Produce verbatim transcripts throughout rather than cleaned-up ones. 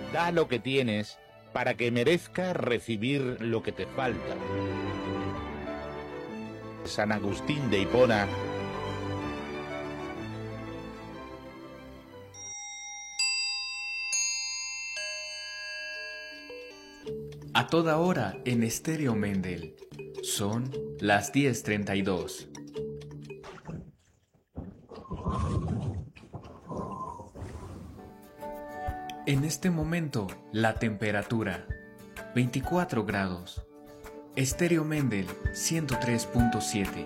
Da lo que tienes para que merezca recibir lo que te falta. San Agustín de Hipona. A toda hora en Estéreo Mendel. Son las diez treinta y dos. En este momento, la temperatura, veinticuatro grados. Estéreo Mendel, ciento tres punto siete.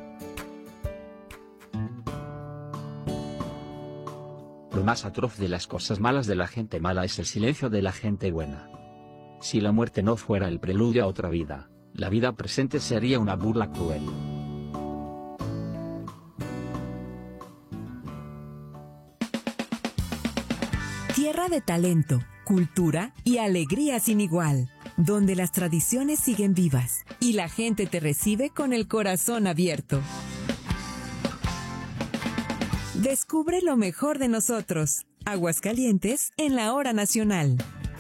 Lo más atroz de las cosas malas de la gente mala es el silencio de la gente buena. Si la muerte no fuera el preludio a otra vida, la vida presente sería una burla cruel. Tierra de talento, cultura y alegría sin igual, donde las tradiciones siguen vivas y la gente te recibe con el corazón abierto. Descubre lo mejor de nosotros. Aguascalientes en la hora nacional.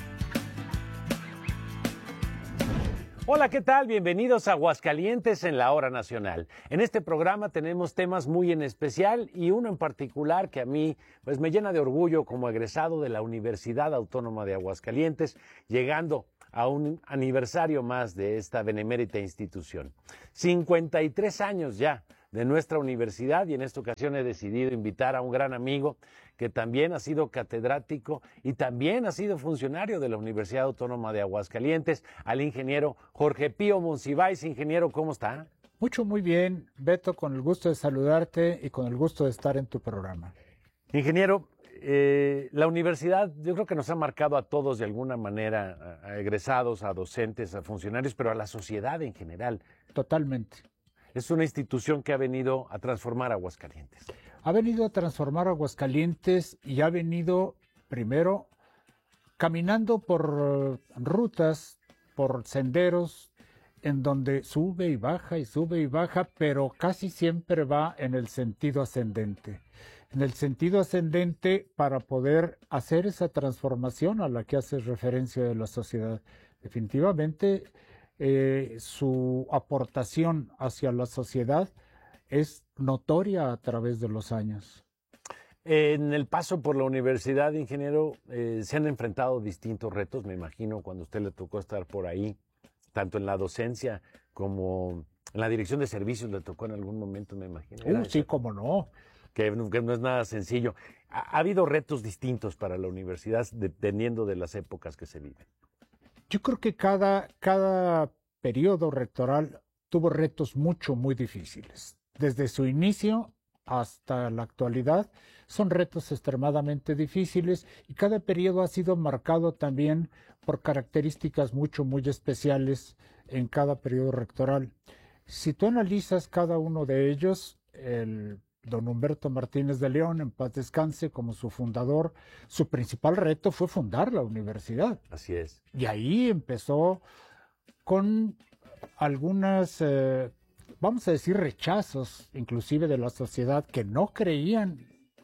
Hola, ¿qué tal? Bienvenidos a Aguascalientes en la hora nacional. En este programa tenemos temas muy en especial y uno en particular que a mí pues me llena de orgullo como egresado de la Universidad Autónoma de Aguascalientes, llegando a un aniversario más de esta benemérita institución. cincuenta y tres años ya de nuestra universidad, y en esta ocasión he decidido invitar a un gran amigo que también ha sido catedrático y también ha sido funcionario de la Universidad Autónoma de Aguascalientes, al ingeniero Jorge Pío Monsiváis. Ingeniero, ¿cómo está? Mucho, muy bien, Beto, con el gusto de saludarte y con el gusto de estar en tu programa. Ingeniero, eh, la universidad yo creo que nos ha marcado a todos de alguna manera, a, a egresados, a docentes, a funcionarios, pero a la sociedad en general. Totalmente. Es una institución que ha venido a transformar Aguascalientes. Ha venido a transformar Aguascalientes y ha venido, primero, caminando por rutas, por senderos, en donde sube y baja y sube y baja, pero casi siempre va en el sentido ascendente. En el sentido ascendente para poder hacer esa transformación a la que hace referencia de la sociedad. Definitivamente, Eh, su aportación hacia la sociedad es notoria a través de los años. En el paso por la universidad, ingeniero, eh, se han enfrentado distintos retos, me imagino, cuando a usted le tocó estar por ahí, tanto en la docencia como en la dirección de servicios, le tocó en algún momento, me imagino. Uh, sí, cómo no. Que, que no es nada sencillo. Ha, ha habido retos distintos para la universidad dependiendo de las épocas que se viven. Yo creo que cada, cada periodo rectoral tuvo retos mucho, muy difíciles. Desde su inicio hasta la actualidad son retos extremadamente difíciles y cada periodo ha sido marcado también por características mucho, muy especiales en cada periodo rectoral. Si tú analizas cada uno de ellos, el don Humberto Martínez de León, en paz descanse, como su fundador, su principal reto fue fundar la universidad. Así es. Y ahí empezó con algunas, eh, vamos a decir, rechazos, inclusive de la sociedad, que no creían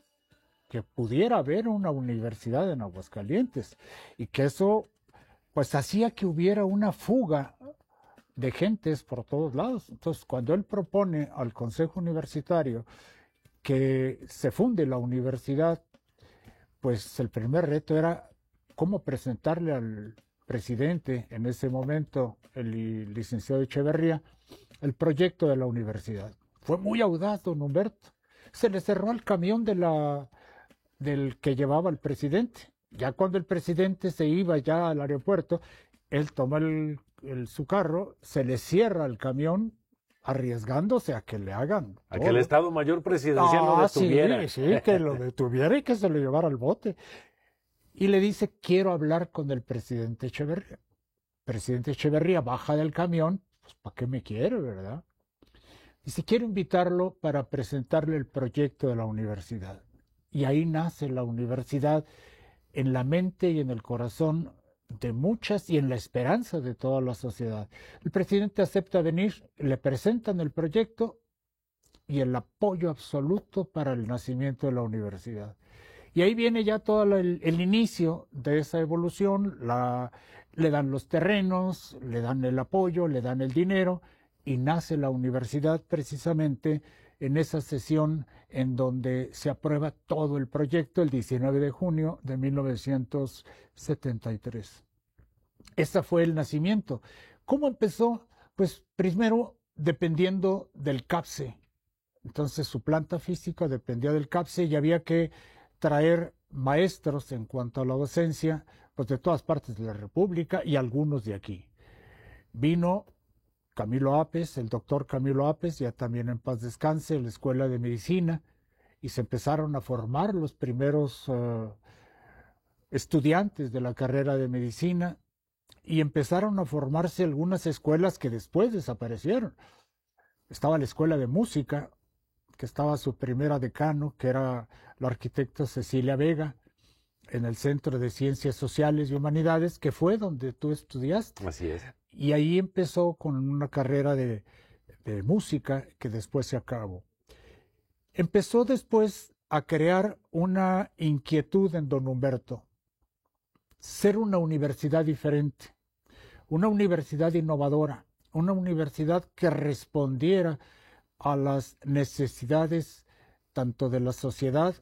que pudiera haber una universidad en Aguascalientes y que eso, pues, hacía que hubiera una fuga de gentes por todos lados. Entonces, cuando él propone al Consejo Universitario que se funde la universidad, pues el primer reto era cómo presentarle al presidente en ese momento, el licenciado Echeverría, el proyecto de la universidad. Fue muy audaz, don Humberto. Se le cerró el camión de la, del que llevaba el presidente. Ya cuando el presidente se iba ya al aeropuerto, él toma el, el, su carro, se le cierra el camión, arriesgándose a que le hagan a todo. Que el Estado Mayor Presidencial ah, lo detuviera. Sí, sí, que lo detuviera y que se lo llevara al bote. Y le dice, quiero hablar con el presidente Echeverría. Presidente Echeverría baja del camión, pues ¿para qué me quiere, verdad? Dice, quiero invitarlo para presentarle el proyecto de la universidad. Y ahí nace la universidad en la mente y en el corazón de muchas y en la esperanza de toda la sociedad. El presidente acepta venir, le presentan el proyecto y el apoyo absoluto para el nacimiento de la universidad. Y ahí viene ya todo el, el inicio de esa evolución, la, le dan los terrenos, le dan el apoyo, le dan el dinero, y nace la universidad precisamente en esa sesión en donde se aprueba todo el proyecto el diecinueve de junio de mil novecientos setenta y tres. Ese fue el nacimiento. ¿Cómo empezó? Pues primero dependiendo del CAPCE. Entonces su planta física dependía del CAPCE y había que traer maestros en cuanto a la docencia, pues de todas partes de la República y algunos de aquí. Vino Camilo Apes, el doctor Camilo Apes, ya también en paz descanse, en la Escuela de Medicina, y se empezaron a formar los primeros uh, estudiantes de la carrera de medicina, y empezaron a formarse algunas escuelas que después desaparecieron. Estaba la Escuela de Música, que estaba su primera decano, que era la arquitecta Cecilia Vega, en el Centro de Ciencias Sociales y Humanidades, que fue donde tú estudiaste. Así es. Y ahí empezó con una carrera de, de música que después se acabó. Empezó después a crear una inquietud en don Humberto, ser una universidad diferente, una universidad innovadora, una universidad que respondiera a las necesidades tanto de la sociedad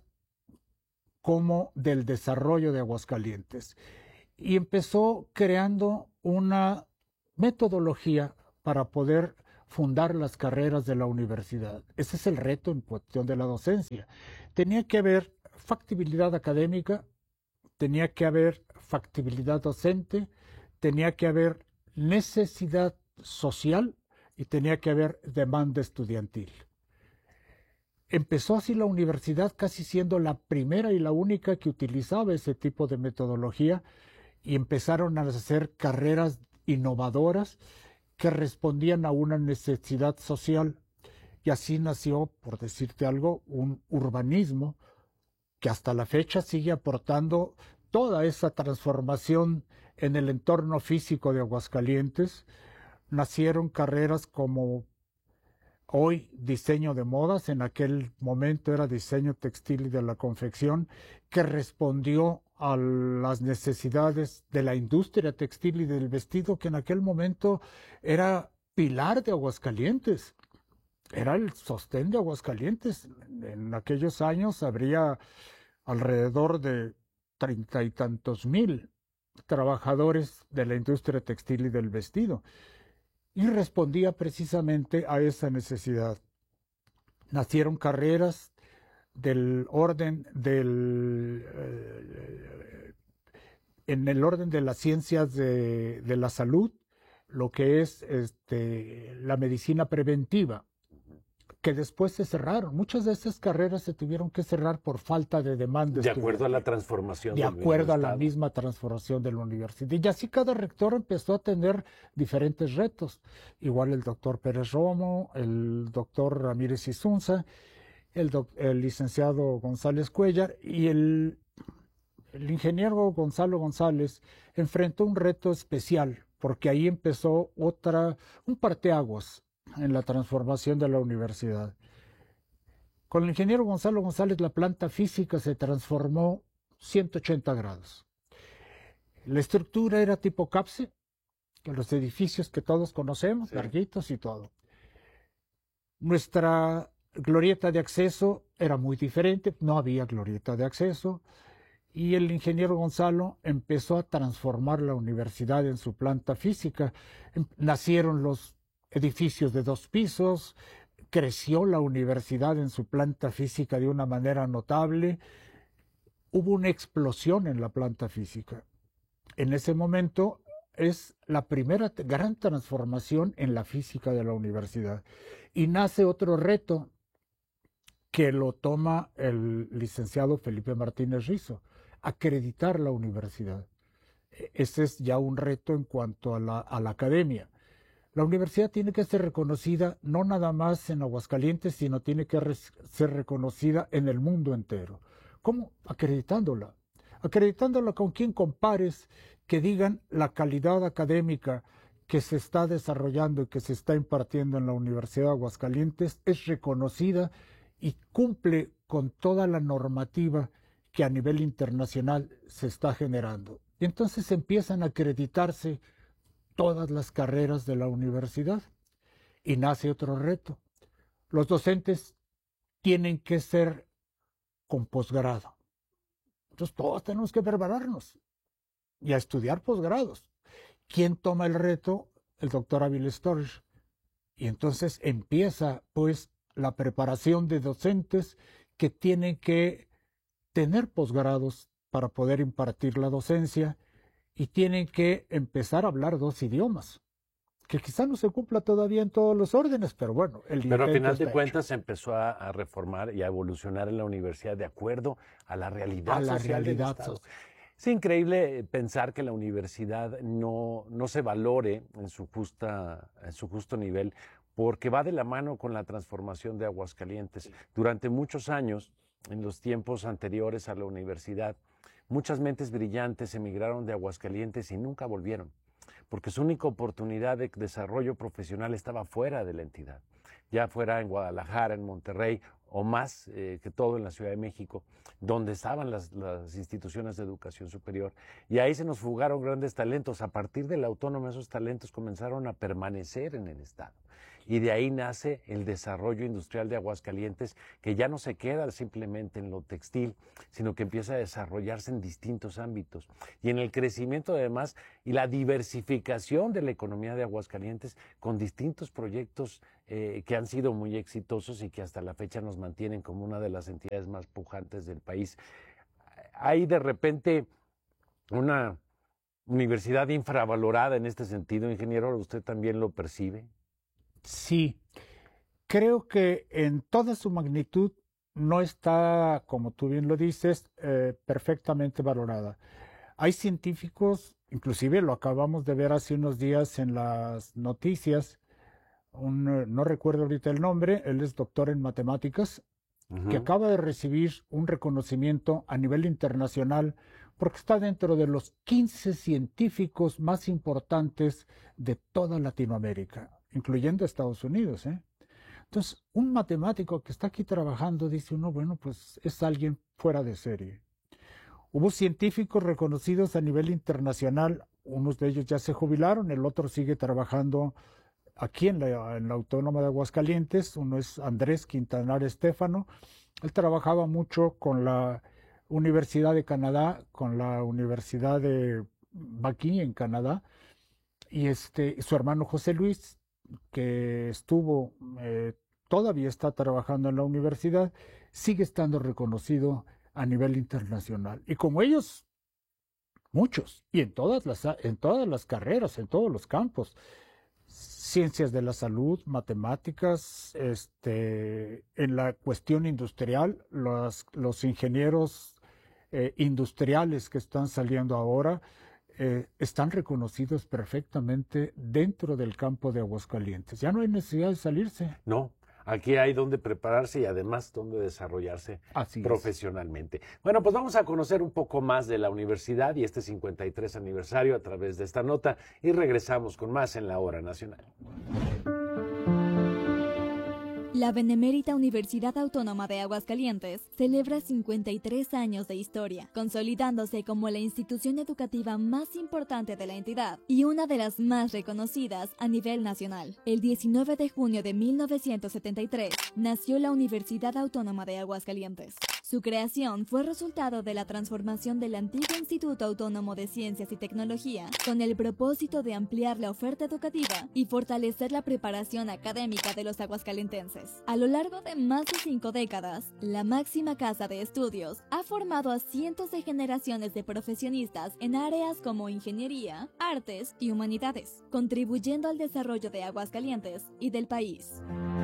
como del desarrollo de Aguascalientes. Y empezó creando una metodología para poder fundar las carreras de la universidad. Ese es el reto en cuestión de la docencia. Tenía que haber factibilidad académica, tenía que haber factibilidad docente, tenía que haber necesidad social y tenía que haber demanda estudiantil. Empezó así la universidad casi siendo la primera y la única que utilizaba ese tipo de metodología, y empezaron a hacer carreras innovadoras que respondían a una necesidad social. Y así nació, por decirte algo, un urbanismo que hasta la fecha sigue aportando toda esa transformación en el entorno físico de Aguascalientes. Nacieron carreras como hoy diseño de modas, en aquel momento era diseño textil y de la confección, que respondió a las necesidades de la industria textil y del vestido, que en aquel momento era pilar de Aguascalientes, era el sostén de Aguascalientes. En aquellos años habría alrededor de treinta y tantos mil trabajadores de la industria textil y del vestido, y respondía precisamente a esa necesidad. Nacieron carreras del orden del eh, en el orden de las ciencias de, de la salud, lo que es este, la medicina preventiva, que después se cerraron. Muchas de esas carreras se tuvieron que cerrar por falta de demanda. De acuerdo a la transformación. De del acuerdo a la Estado. misma transformación de la universidad. Y así cada rector empezó a tener diferentes retos. Igual el doctor Pérez Romo, el doctor Ramírez Isunza, el, doc, el licenciado González Cuellar y el, el ingeniero Gonzalo González enfrentó un reto especial, porque ahí empezó otra, un parteaguas en la transformación de la universidad. Con el ingeniero Gonzalo González la planta física se transformó ciento ochenta grados. La estructura era tipo CAPCE, que los edificios que todos conocemos, sí, larguitos y todo. Nuestra glorieta de acceso era muy diferente, no había glorieta de acceso, y el ingeniero Gonzalo empezó a transformar la universidad en su planta física. Nacieron los edificios de dos pisos, creció la universidad en su planta física de una manera notable, hubo una explosión en la planta física. En ese momento es la primera gran transformación en la física de la universidad. Y nace otro reto que lo toma el licenciado Felipe Martínez Rizo, acreditar la universidad. Ese es ya un reto en cuanto a la, a la academia. La universidad tiene que ser reconocida no nada más en Aguascalientes, sino tiene que res, ser reconocida en el mundo entero. ¿Cómo? Acreditándola. Acreditándola con quien compares, que digan la calidad académica que se está desarrollando y que se está impartiendo en la Universidad de Aguascalientes es reconocida y cumple con toda la normativa que a nivel internacional se está generando. Y entonces empiezan a acreditarse todas las carreras de la universidad y nace otro reto. Los docentes tienen que ser con posgrado. Entonces todos tenemos que prepararnos y a estudiar posgrados. ¿Quién toma el reto? El doctor Ávila Storch. Y entonces empieza pues la preparación de docentes que tienen que tener posgrados para poder impartir la docencia y tienen que empezar a hablar dos idiomas, que quizá no se cumpla todavía en todos los órdenes, pero bueno, el Pero al final de hecho. cuentas se empezó a, a reformar y a evolucionar en la universidad de acuerdo a la realidad A la social realidad del Estado. social. Es increíble pensar que la universidad no, no se valore en su, justa, en su justo nivel, porque va de la mano con la transformación de Aguascalientes. Durante muchos años, en los tiempos anteriores a la universidad, muchas mentes brillantes emigraron de Aguascalientes y nunca volvieron, porque su única oportunidad de desarrollo profesional estaba fuera de la entidad, ya fuera en Guadalajara, en Monterrey, o más eh, que todo en la Ciudad de México, donde estaban las, las instituciones de educación superior. Y ahí se nos fugaron grandes talentos. A partir de la autónoma, esos talentos comenzaron a permanecer en el Estado. Y de ahí nace el desarrollo industrial de Aguascalientes, que ya no se queda simplemente en lo textil, sino que empieza a desarrollarse en distintos ámbitos. Y en el crecimiento además y la diversificación de la economía de Aguascalientes con distintos proyectos eh, que han sido muy exitosos y que hasta la fecha nos mantienen como una de las entidades más pujantes del país. Hay de repente una universidad infravalorada en este sentido, ingeniero, ¿usted también lo percibe? Sí, creo que en toda su magnitud no está, como tú bien lo dices, eh, perfectamente valorada. Hay científicos, inclusive lo acabamos de ver hace unos días en las noticias, un, no recuerdo ahorita el nombre, él es doctor en matemáticas, uh-huh. que acaba de recibir un reconocimiento a nivel internacional porque está dentro de los quince científicos más importantes de toda Latinoamérica, incluyendo Estados Unidos, ¿eh? Entonces, un matemático que está aquí trabajando, dice uno, bueno, pues es alguien fuera de serie. Hubo científicos reconocidos a nivel internacional, unos de ellos ya se jubilaron, el otro sigue trabajando aquí en la, en la Autónoma de Aguascalientes, uno es Andrés Quintanar Estéfano, él trabajaba mucho con la Universidad de Canadá, con la Universidad de Bucky en Canadá, y este, su hermano José Luis, que estuvo, eh, todavía está trabajando en la universidad, sigue estando reconocido a nivel internacional. Y como ellos, muchos, y en todas las, en todas las carreras, en todos los campos, ciencias de la salud, matemáticas, este, en la cuestión industrial, los, los ingenieros eh, industriales que están saliendo ahora, Eh, están reconocidos perfectamente dentro del campo de Aguascalientes. Ya no hay necesidad de salirse. No, aquí hay donde prepararse y además donde desarrollarse Así profesionalmente. Es. Bueno, pues vamos a conocer un poco más de la universidad y este cincuenta y tres aniversario a través de esta nota y regresamos con más en la Hora Nacional. La Benemérita Universidad Autónoma de Aguascalientes celebra cincuenta y tres años de historia, consolidándose como la institución educativa más importante de la entidad y una de las más reconocidas a nivel nacional. El diecinueve de junio de mil novecientos setenta y tres nació la Universidad Autónoma de Aguascalientes. Su creación fue resultado de la transformación del antiguo Instituto Autónomo de Ciencias y Tecnología con el propósito de ampliar la oferta educativa y fortalecer la preparación académica de los aguascalentenses. A lo largo de más de cinco décadas, la máxima casa de estudios ha formado a cientos de generaciones de profesionistas en áreas como ingeniería, artes y humanidades, contribuyendo al desarrollo de Aguascalientes y del país.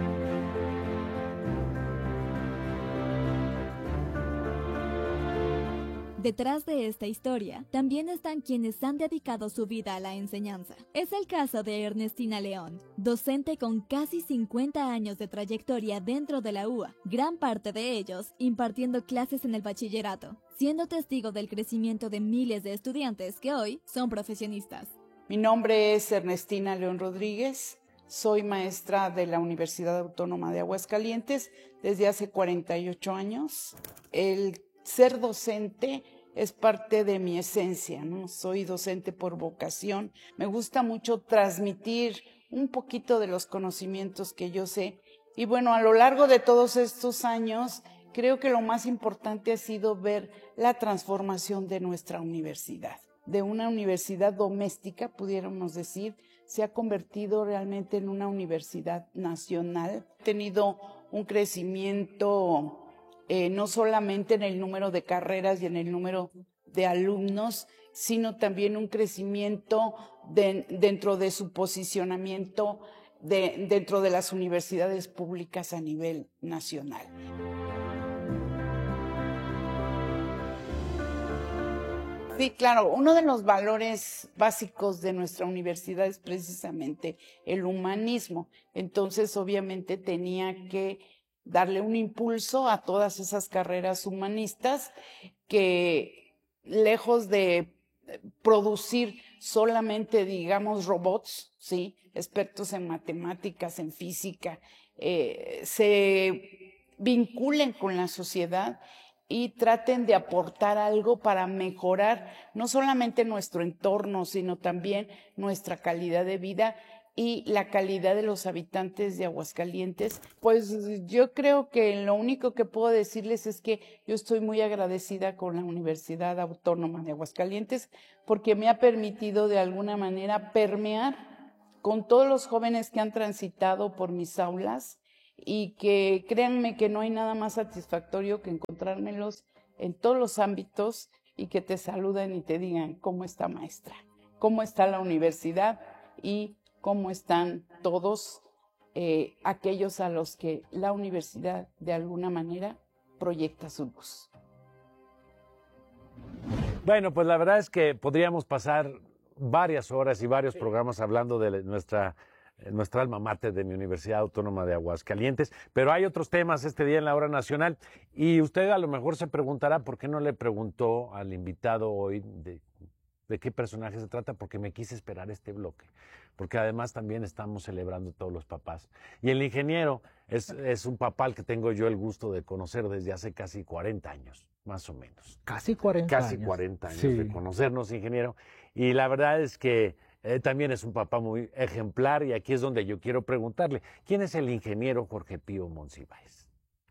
Detrás de esta historia, también están quienes han dedicado su vida a la enseñanza. Es el caso de Ernestina León, docente con casi cincuenta años de trayectoria dentro de la U A, gran parte de ellos impartiendo clases en el bachillerato, siendo testigo del crecimiento de miles de estudiantes que hoy son profesionistas. Mi nombre es Ernestina León Rodríguez, soy maestra de la Universidad Autónoma de Aguascalientes desde hace cuarenta y ocho años. El ser docente es parte de mi esencia, ¿no? Soy docente por vocación. Me gusta mucho transmitir un poquito de los conocimientos que yo sé. Y bueno, a lo largo de todos estos años, creo que lo más importante ha sido ver la transformación de nuestra universidad. De una universidad doméstica, pudiéramos decir, se ha convertido realmente en una universidad nacional. Ha tenido un crecimiento eh, no solamente en el número de carreras y en el número de alumnos, sino también un crecimiento de, dentro de su posicionamiento de, dentro de las universidades públicas a nivel nacional. Sí, claro, uno de los valores básicos de nuestra universidad es precisamente el humanismo. Entonces, obviamente, tenía que darle un impulso a todas esas carreras humanistas que, lejos de producir solamente, digamos, robots, ¿sí?, expertos en matemáticas, en física, eh, se vinculen con la sociedad y traten de aportar algo para mejorar no solamente nuestro entorno, sino también nuestra calidad de vida y la calidad de los habitantes de Aguascalientes. Pues yo creo que lo único que puedo decirles es que yo estoy muy agradecida con la Universidad Autónoma de Aguascalientes porque me ha permitido de alguna manera permear con todos los jóvenes que han transitado por mis aulas, y que créanme que no hay nada más satisfactorio que encontrármelos en todos los ámbitos y que te saluden y te digan cómo está maestra, cómo está la universidad y cómo están todos eh, aquellos a los que la universidad de alguna manera proyecta su luz. Bueno, pues la verdad es que podríamos pasar varias horas y varios programas hablando de nuestra nuestra alma mater de mi Universidad Autónoma de Aguascalientes, pero hay otros temas este día en la Hora Nacional y usted a lo mejor se preguntará por qué no le preguntó al invitado hoy de, de qué personaje se trata, porque me quise esperar este bloque, porque además también estamos celebrando todos los papás. Y el ingeniero es, es un papá al que tengo yo el gusto de conocer desde hace casi cuarenta años, más o menos. Casi cuarenta Casi años. cuarenta años Sí. de conocernos, ingeniero, y la verdad es que Eh, también es un papá muy ejemplar y aquí es donde yo quiero preguntarle, ¿quién es el ingeniero Jorge Pío Monsiváis?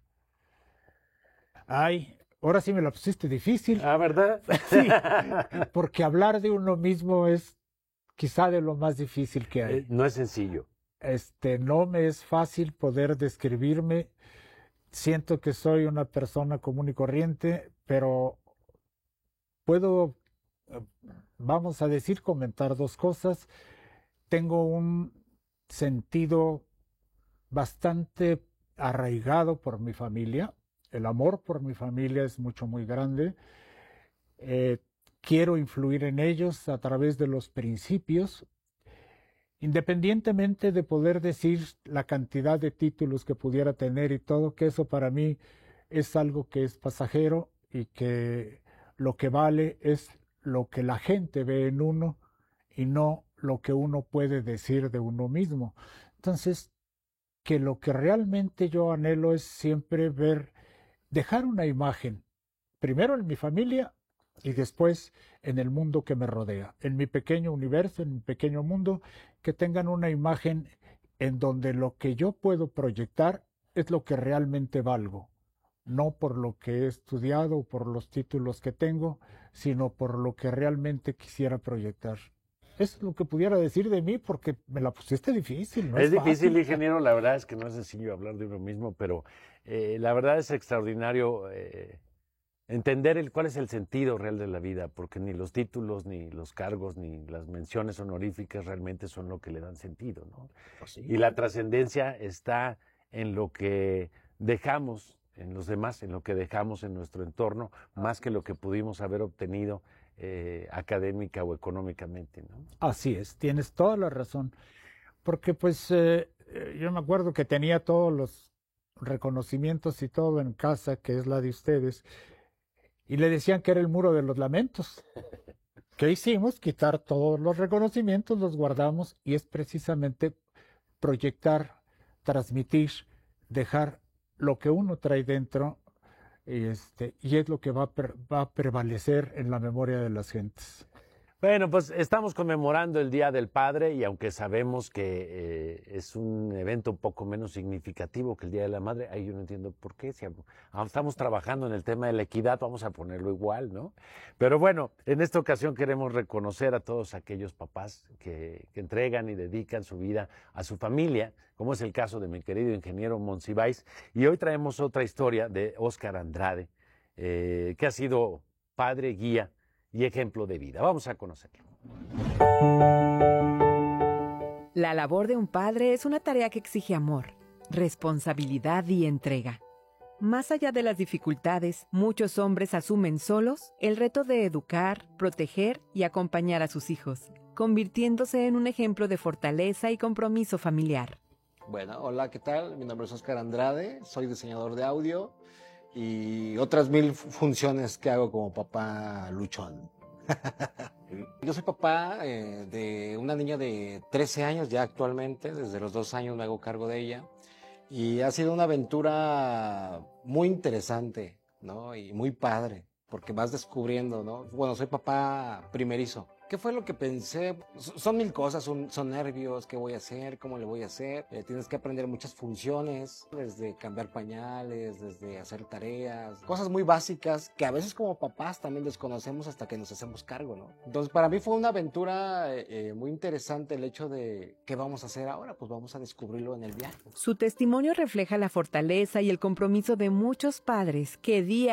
Ay, ahora sí me la pusiste difícil. Ah, ¿verdad? Sí, porque hablar de uno mismo es quizá de lo más difícil que hay. Eh, no es sencillo. Este, no me es fácil poder describirme. Siento que soy una persona común y corriente, pero puedo, vamos a decir, comentar dos cosas. Tengo un sentido bastante arraigado por mi familia. El amor por mi familia es mucho, muy grande. Eh, quiero influir en ellos a través de los principios, independientemente de poder decir la cantidad de títulos que pudiera tener y todo, que eso para mí es algo que es pasajero y que lo que vale es lo que la gente ve en uno y no lo que uno puede decir de uno mismo. Entonces, que lo que realmente yo anhelo es siempre ver, dejar una imagen, primero en mi familia y después en el mundo que me rodea, en mi pequeño universo, en mi pequeño mundo, que tengan una imagen en donde lo que yo puedo proyectar es lo que realmente valgo, no por lo que he estudiado o por los títulos que tengo, sino por lo que realmente quisiera proyectar. Eso es lo que pudiera decir de mí, porque me la pusiste difícil, ¿no? Es, Es difícil, fácil. ingeniero, la verdad es que no es sencillo hablar de uno mismo, pero eh, la verdad es extraordinario eh, entender el, cuál es el sentido real de la vida, porque ni los títulos, ni los cargos, ni las menciones honoríficas realmente son lo que le dan sentido, ¿no? Pues sí. Y la trascendencia está en lo que dejamos en los demás, en lo que dejamos en nuestro entorno, más que lo que pudimos haber obtenido eh, académica o económicamente, ¿no? Así es, tienes toda la razón. Porque pues eh, yo me acuerdo que tenía todos los reconocimientos y todo en casa, que es la de ustedes, y le decían que era el muro de los lamentos. ¿Qué hicimos? Quitar todos los reconocimientos, los guardamos, y es precisamente proyectar, transmitir, dejar lo que uno trae dentro y, este, y es lo que va a, per, va a prevalecer en la memoria de las gentes. Bueno, pues estamos conmemorando el Día del Padre y aunque sabemos que eh, es un evento un poco menos significativo que el Día de la Madre, ahí yo no entiendo por qué. Si estamos trabajando en el tema de la equidad, vamos a ponerlo igual, ¿no? Pero bueno, en esta ocasión queremos reconocer a todos aquellos papás que, que entregan y dedican su vida a su familia, como es el caso de mi querido ingeniero Monsiváis. Y hoy traemos otra historia de Óscar Andrade, eh, que ha sido padre, guía y ejemplo de vida. Vamos a conocerlo. La labor de un padre es una tarea que exige amor, responsabilidad y entrega. Más allá de las dificultades, muchos hombres asumen solos el reto de educar, proteger y acompañar a sus hijos, convirtiéndose en un ejemplo de fortaleza y compromiso familiar. Bueno, hola, ¿qué tal? Mi nombre es Óscar Andrade, soy diseñador de audio y otras mil funciones que hago como papá luchón. Yo soy papá eh, de una niña de trece años ya actualmente, desde los dos años me hago cargo de ella y ha sido una aventura muy interesante, ¿no? Y muy padre, porque vas descubriendo, ¿no? Bueno, soy papá primerizo. ¿Qué fue lo que pensé? Son mil cosas, son, son nervios, ¿qué voy a hacer? ¿Cómo le voy a hacer? Eh, tienes que aprender muchas funciones, desde cambiar pañales, desde hacer tareas, cosas muy básicas que a veces como papás también desconocemos hasta que nos hacemos cargo, ¿no? Entonces para mí fue una aventura eh, muy interesante el hecho de ¿qué vamos a hacer ahora? Pues vamos a descubrirlo en el viaje. Su testimonio refleja la fortaleza y el compromiso de muchos padres que día